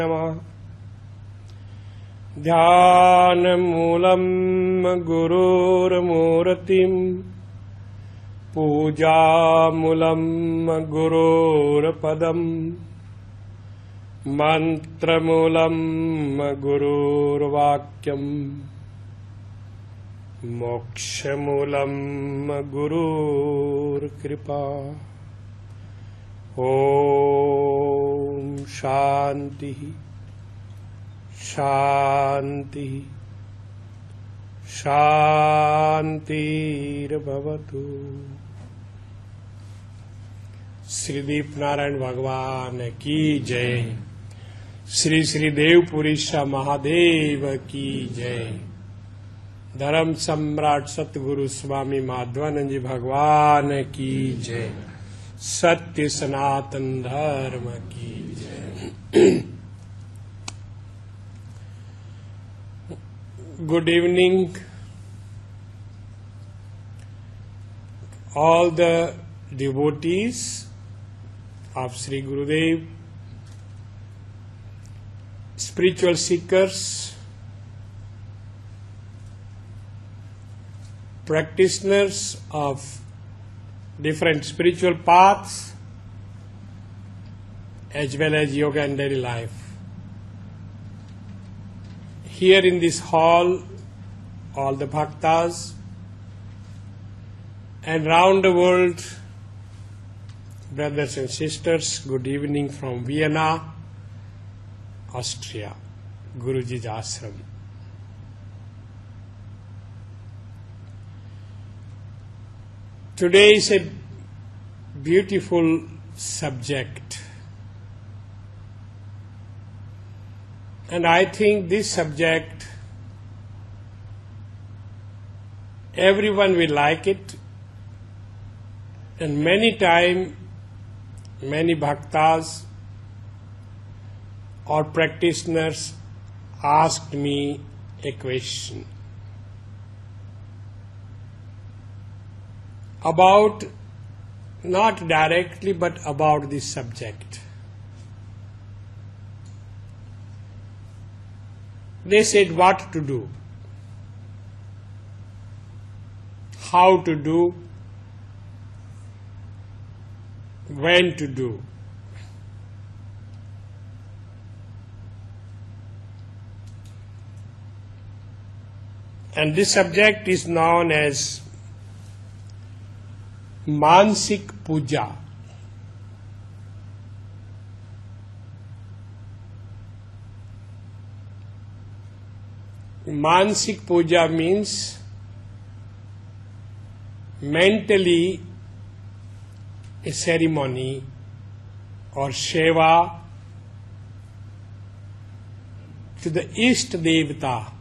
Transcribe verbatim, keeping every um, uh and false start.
ध्यानमूलं गुरुर्मूर्तिं पूजामूलं गुरुर्पदं मन्त्रमूलं गुरुर्वाक्यं मोक्षमूलं गुरुर्कृपा। ओम शांति शांति शांतिर्भवतु। श्री दीप नारायण भगवान की जय। श्री श्री देवपुरीशा महादेव की जय। धर्म सम्राट सतगुरु स्वामी माधवानंद जी भगवान की जय। सत्य सनातन धर्म की जय। Good evening, all the devotees of Sri Gurudev, spiritual seekers, practitioners of different spiritual paths, as well as yoga and daily life. Here in this hall, all the bhaktas, and round the world, brothers and sisters, good evening from Vienna, Austria, Guruji's ashram. Today is a beautiful subject, and I think this subject, everyone will like it, and many times, many bhaktas or practitioners asked me a question about, not directly, but about this subject. They said what to do, how to do, when to do. And this subject is known as Mansik Puja. Mansik Puja means mentally a ceremony or seva to the Ishta Devata,